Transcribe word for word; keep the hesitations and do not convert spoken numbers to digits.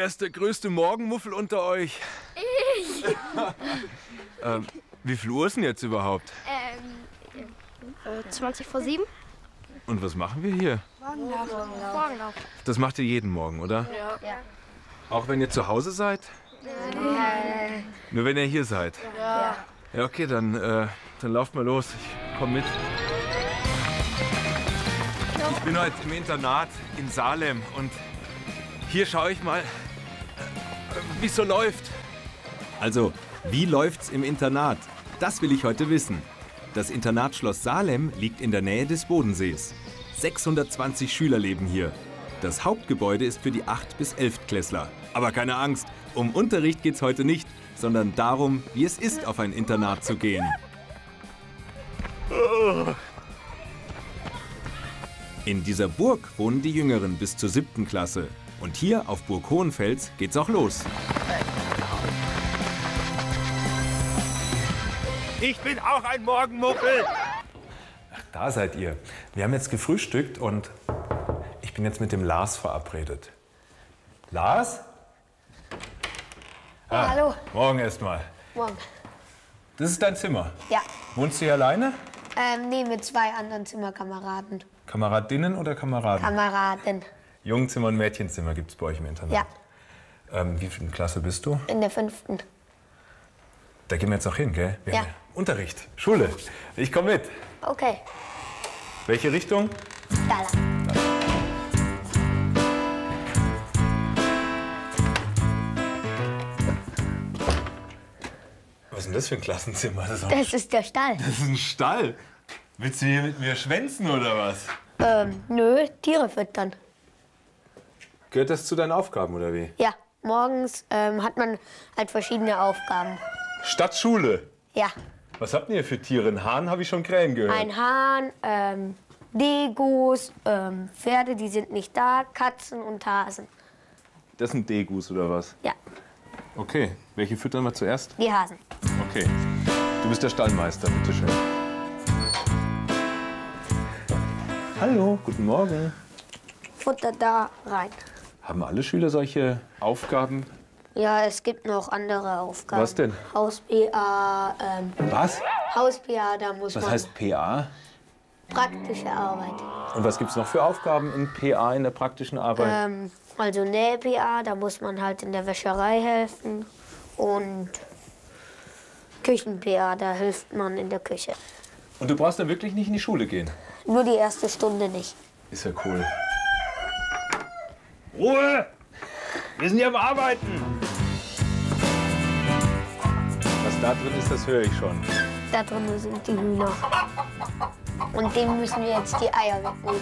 wer ist der größte Morgenmuffel unter euch? Ich. ähm, wie viel Uhr ist denn jetzt überhaupt? Ähm, äh, zwanzig vor sieben. Und was machen wir hier? Morgenlauf. Morgenlauf. Das macht ihr jeden Morgen, oder? Ja. ja. Auch wenn ihr zu Hause seid? Äh. Nur wenn ihr hier seid? Ja. Ja, okay, dann, äh, dann lauft mal los. Ich komm mit. Ich bin heute im Internat in Salem und hier schaue ich mal, wie es so läuft. Also, wie läuft's im Internat? Das will ich heute wissen. Das Internat Schloss Salem liegt in der Nähe des Bodensees. sechshundertzwanzig Schüler leben hier. Das Hauptgebäude ist für die acht- bis elftklässler. Aber keine Angst, um Unterricht geht's heute nicht, sondern darum, wie es ist, auf ein Internat zu gehen. In dieser Burg wohnen die Jüngeren bis zur siebten Klasse. Und hier auf Burg Hohenfels geht's auch los. Ich bin auch ein Morgenmuffel. Ach, da seid ihr. Wir haben jetzt gefrühstückt und ich bin jetzt mit dem Lars verabredet. Lars? Ah, hallo. Morgen erstmal. Morgen. Das ist dein Zimmer. Ja. Wohnst du hier alleine? Ähm, nee, mit zwei anderen Zimmerkameraden. Kameradinnen oder Kameraden? Kameraden. Jungenzimmer und Mädchenzimmer gibt es bei euch im Internat. Ja. Ähm, wie viel Klasse bist du? In der fünften. Da gehen wir jetzt noch hin, gell? Wir Ja. haben Unterricht, Schule. Ich komme mit. Okay. Welche Richtung? Da lang. Was ist denn das für ein Klassenzimmer? Das ist, auch Das ist der Stall. das ist ein Stall. Willst du hier mit mir schwänzen oder was? Ähm, nö, Tiere füttern. Gehört das zu deinen Aufgaben oder wie? Ja, morgens ähm, hat man halt verschiedene Aufgaben. Stadtschule. Ja, Was habt ihr für Tiere? Ein Hahn habe ich schon krähen gehört. ein Hahn, ähm, Degos, ähm, Pferde, die sind nicht da, Katzen und Hasen. Das sind Degus oder was? Ja, Okay. Welche füttern wir zuerst? die Hasen. Okay. Du bist der Stallmeister, bitteschön. Hallo, guten Morgen. Futter da rein. Haben alle Schüler solche Aufgaben? Ja, es gibt noch andere Aufgaben. Was denn? Haus-P A, ähm, Was? Haus-P A, da muss Was man heißt P A? praktische Arbeit. Und was gibt es noch für Aufgaben in P A, in der praktischen Arbeit? Ähm, also Näh-P A, da muss man halt in der Wäscherei helfen. Und Küchen-P A, da hilft man in der Küche. Und du brauchst dann wirklich nicht in die Schule gehen? Nur die erste Stunde nicht. Ist ja cool. Ruhe! Wir sind hier am Arbeiten. Was da drin ist, das höre ich schon. Da drinnen sind die Hühner. Und denen müssen wir jetzt die Eier wegnehmen.